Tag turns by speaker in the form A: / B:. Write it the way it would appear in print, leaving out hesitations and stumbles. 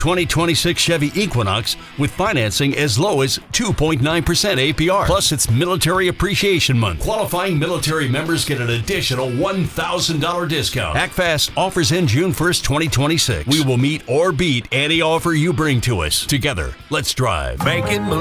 A: 2026 Chevy Equinox with financing as low as 2.9% APR. Plus, it's Military Appreciation Month. Qualifying military members get an additional $1,000 discount. Act fast. Offers end June 1st, 2026. We will meet or beat any offer you bring to us. Together, let's drive.
B: Make it move.